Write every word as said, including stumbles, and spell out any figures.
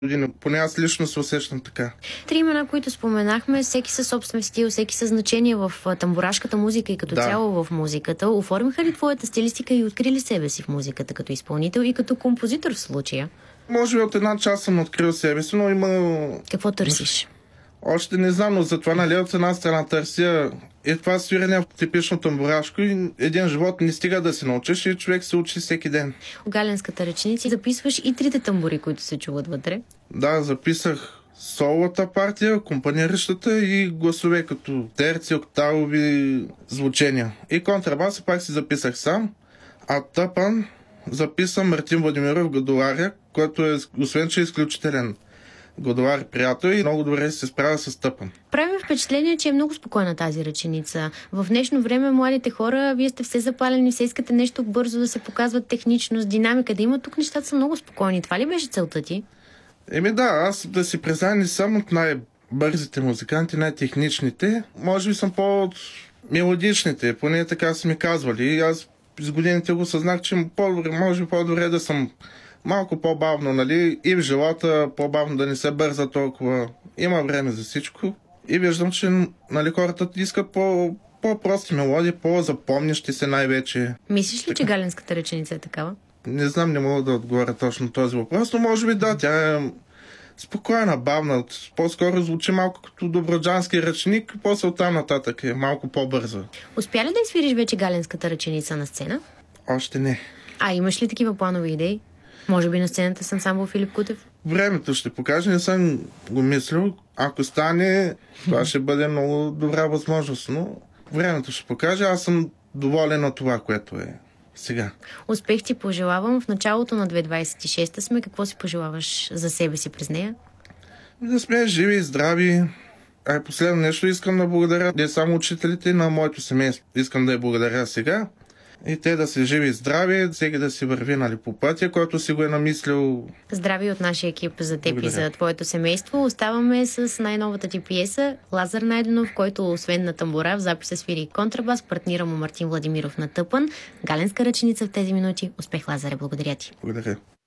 години. Поне аз лично се усещам така. Три имена, които споменахме, всеки със собствен стил, всеки със значение в тамбурашката музика и като да. цяло в музиката. Оформиха ли твоята стилистика и открили себе си в музиката като изпълнител и като композитор в случая? Може би от една част съм открил себе си, но има... Какво търсиш? Още не знам, но затова нали от една страна търся е това свирене типично тамбурашко и един живот не стига да се научиш и човек се учи всеки ден. В галенската ръченица записваш и трите тамбури, които се чуват вътре. Да, записах соловата партия, компаниращата и гласове като терци, октавови звучения. И контрабаса пак си записах сам, а тъпан записам Мартин Владимиров Годоларя, който е, освен че е изключителен Годолар приятел и много добре се справя с тъпан. Прави впечатление, че е много спокойна тази ръченица. В днешно време младите хора, вие сте все запалени, все искате нещо бързо да се показват техничност, динамика, да има тук нещата са много спокойни. Това ли беше целта ти? Еми да, аз да си призная не съм от най-бързите музиканти, най-техничните. Може би съм по-мелодичните, поне така са ми казвали. И аз с годините го съзнах, че по-добре, може би по-добре да съм малко по-бавно, нали, и в живота по-бавно да не се бърза толкова. Има време за всичко. И виждам, че нали, хората искат по, по-прости мелодии, по-запомнящи се най-вече. Мислиш ли, че галенската ръченица е такава? Не знам, не мога да отговоря точно този въпрос, но може би да, тя е спокойна, бавна. По-скоро звучи малко като доброджански ръчник, после оттам нататък е малко по-бърза. Успя ли да изсвириш вече галенската ръченица на сцена? Още не. А имаш ли такива планови идеи? Може би на сцената с ансамбъл Филип Кутев? Времето ще покаже, не съм го мислил. Ако стане, това ще бъде много добра възможност, но времето ще покаже. Аз съм доволен от това, което е сега. Успех ти пожелавам. В началото на две хиляди двадесет и шеста сме. Какво си пожелаваш за себе си през нея? Да сме живи и здрави. А последно нещо искам да благодаря не само учителите на моето семейство. Искам да я благодаря сега. И те да са живи и здрави, всеки да си върви нали, по пътя, който си го е намислил. Здрави от нашия екип за теб Благодаря. И за твоето семейство. Оставаме с най-новата ти пиеса Лазар Найденов, който освен на тамбура в записа свири контрабас, партнира му Мартин Владимиров на тъпан. Галенска ръченица в тези минути. Успех, Лазаре, благодаря ти. Благодаря.